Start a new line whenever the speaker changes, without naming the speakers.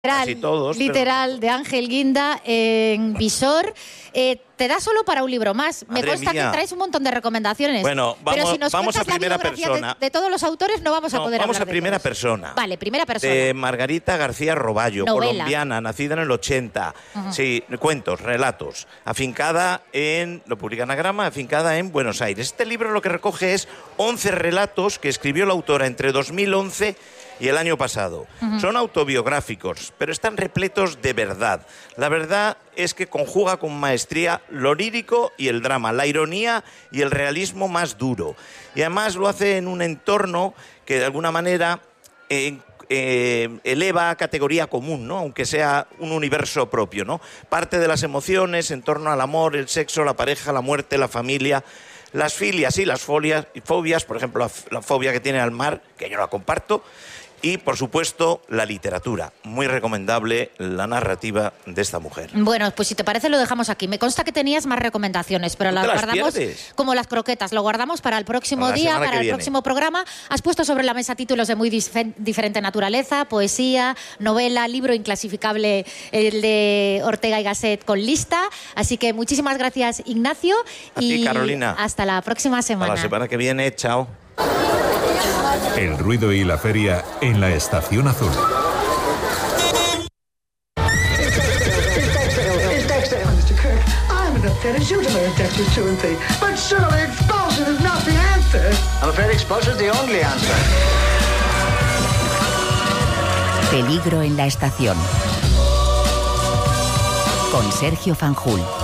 Casi todos,
literal, de Ángel Guinda en Visor. Te da solo para un libro más. Me consta que traes un montón de recomendaciones.
Bueno,
pero si nos
vamos a primera
la biografía
persona.
De todos los autores no vamos a poder hablar.
Vamos a primera persona.
Vale, primera persona.
De Margarita García Roballo,
novela.
Colombiana, nacida en el 80. Sí, cuentos, relatos. Afincada en, lo publica Anagrama, afincada en Buenos Aires. Este libro lo que recoge es 11 relatos que escribió la autora entre 2011 y el año pasado. Son autobiográficos, pero están repletos de verdad. La verdad es que conjuga con maestría lo lírico y el drama, la ironía y el realismo más duro. Y además lo hace en un entorno que de alguna manera eleva a categoría común, ¿no? Aunque sea un universo propio, ¿no? Parte de las emociones en torno al amor, el sexo, la pareja, la muerte, la familia, las filias y las fobias, por ejemplo, la fobia que tiene al mar, que yo la comparto. Y, por supuesto, la literatura. Muy recomendable la narrativa de esta mujer.
Bueno, pues si te parece lo dejamos aquí. Me consta que tenías más recomendaciones, pero las guardamos como las croquetas. Lo guardamos para el próximo día, para el próximo programa. Has puesto sobre la mesa títulos de muy diferente naturaleza, poesía, novela, libro inclasificable, el de Ortega y Gasset con lista. Así que muchísimas gracias, Ignacio.
A ti, Carolina.
Hasta la próxima semana.
A la semana que viene. Chao.
El ruido y la feria en la Estación Azul.
Está excellent, Mr. Kirk. I'm as upset as you to learn Dexter's 2 and 3. But surely expulsion is not the answer.
I'm afraid expulsion is the only answer.
Peligro en la estación. Con Sergio Fanjul.